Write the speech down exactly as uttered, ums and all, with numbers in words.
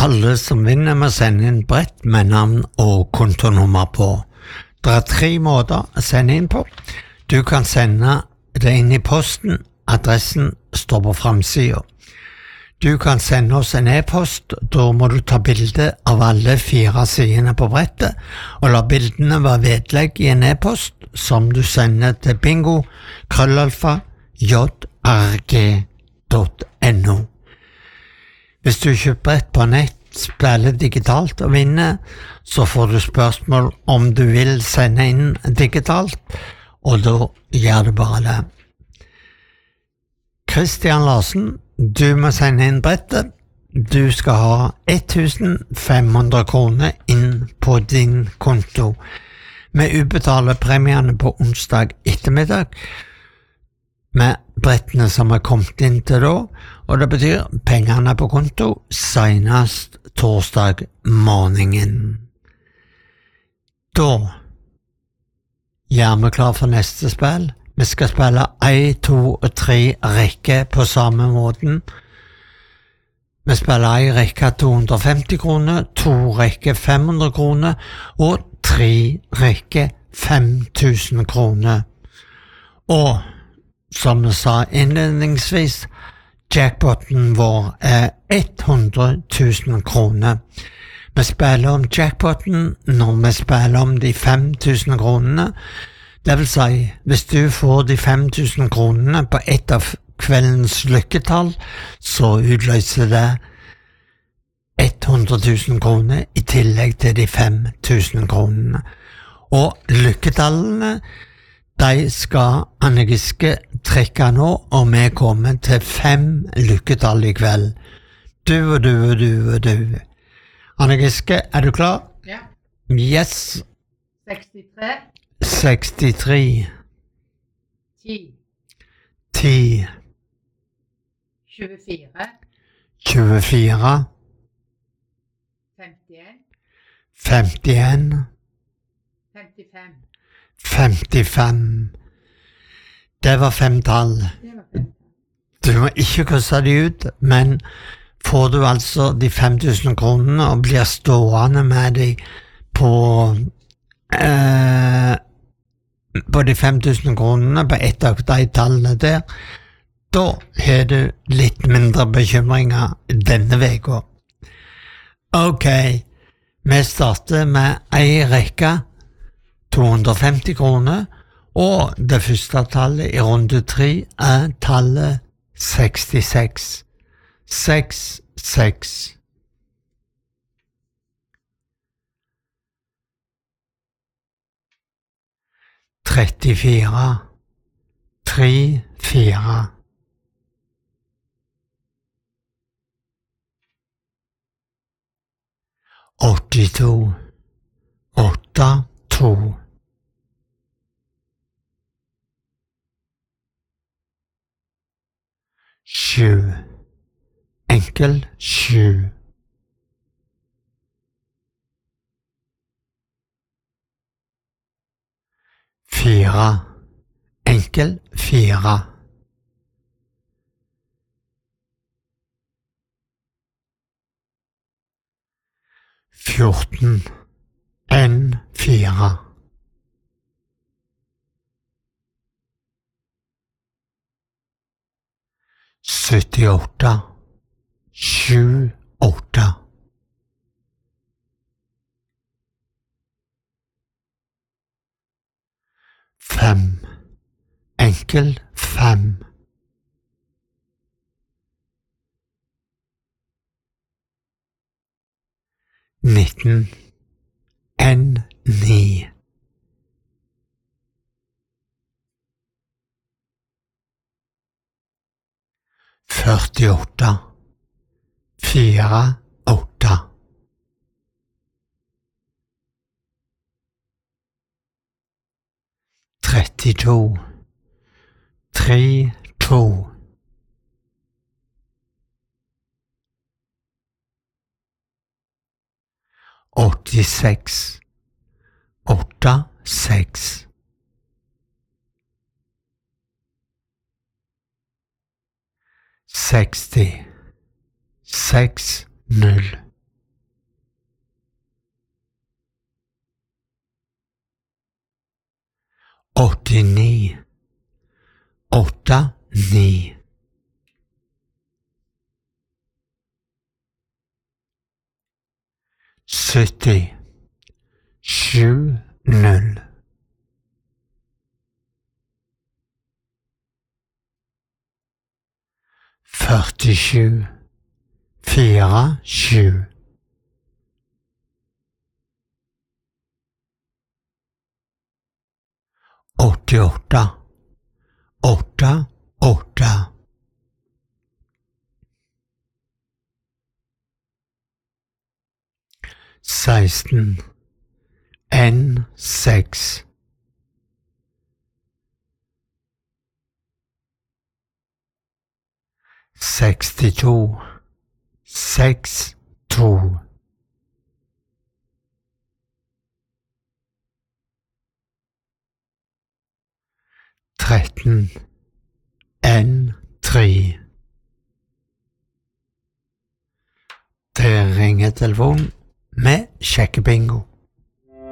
alle som vinner med å sende inn brett med navn og kontonummer på. Det er tre måter å sende inn på. Du kan sende det inn i posten. Adressen står på framsiden. Du kan sende oss en e-post. Da må du ta bilde av alle fire sidene på brettet, og la bildene være vedlegg i en e-post som du sender til bingo krøllalfa j r g punktum n o. Hvis du kjøper brett på nett, spiller digitalt og vinner, så får du spørsmål om du vil sende inn digitalt, og da gjør du bare det. Kristian Larsen, du må sende inn brettet. Du skal ha femten hundre kroner inn på din konto. Vi utbetaler premiene på onsdag ettermiddag med brettene som er kommet inn til da, og det betyr pengene på konto senest torsdag morgenen. Da gjør vi klar for neste spill. Vi skal spille en, to og tre rekker på samme måten. Vi spiller en rekke to hundre og femti kroner, to rekker fem hundre kroner og tre rekker fem tusen kroner. Og som vi sa innledningsvis, jackpoten vår er hundre tusen kroner. Vi spiller om jackpoten når vi spiller om de fem tusen kronene. Det vil si, hvis du får de fem tusen kronene på ett av kveldens lykketall, så utløser det hundre tusen kroner i tillegg til de fem tusen kronene. Og lykketallene, de skal Anne Giske trekke nå, og vi kommer til fem lykketall i kveld. Du og du og du og du. Anne Giske, er du klar? Ja. Yes. sekstitre. sekstitre. ti. ti. tjuefire. tjuefire. femtien. femtien. femtifem. femtifem. Det var fem tall. Det var fem. Du må ikke krysse de ut, men får du altså de fem tusen kronene og blir stående med de på eh, på de fem tusen kronene på ett av de tallene der, da har du litt mindre bekymringer denne veka. Ok, vi starter med en rekke to hundre og femti kroner, og det første tallet i runde tre er tallet sekstiseks. Seks, seks. Trettifire. Tre, fire. Åttito. Åtte, to. Sju. Enkel sju. Fire. Enkel fire. Fjorten. En fire. Syttiåtte. Sju, åtte. Fem. Enkel fem. Nitten. En, ni. Førtiåtte. Fire, åtte. Trettito. Tre, to. Åttiseks. Åtte, seks. Seksti. Seks, null. åttini, åtte, ni. sytti, sju, null. førtisju, fire, sju. åttiåtte, åtte, åtte. seksten, en, seks. sekstito, seks, to. tretten, en, tre. Det ringer telefonen med sjekkebingo.